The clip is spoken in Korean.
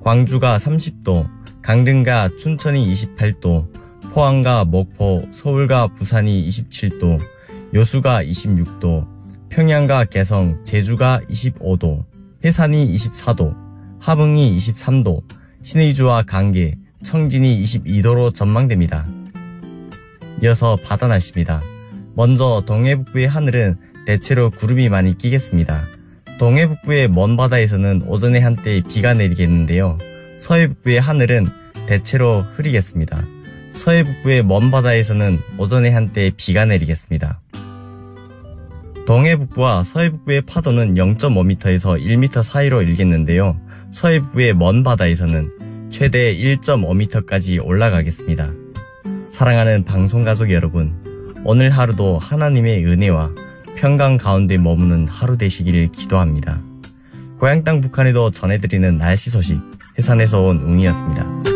광주가 30도, 강릉과 춘천이 28도, 포항과 목포, 서울과 부산이 27도, 여수가 26도, 평양과 개성, 제주가 25도, 해산이 24도, 함흥이 23도, 신의주와 강계, 청진이 22도로 전망됩니다. 이어서 바다 날씨입니다. 먼저 동해북부의 하늘은 대체로 구름이 많이 끼겠습니다. 동해북부의 먼 바다에서는 오전에 한때 비가 내리겠는데요. 서해북부의 하늘은 대체로 흐리겠습니다. 서해북부의 먼 바다에서는 오전에 한때 비가 내리겠습니다. 동해북부와 서해북부의 파도는 0.5m에서 1m 사이로 일겠는데요. 서해북부의 먼 바다에서는 최대 1.5m까지 올라가겠습니다. 사랑하는 방송가족 여러분, 오늘 하루도 하나님의 은혜와 평강 가운데 머무는 하루 되시기를 기도합니다. 고향 땅 북한에도 전해드리는 날씨 소식, 해산에서 온 웅이었습니다.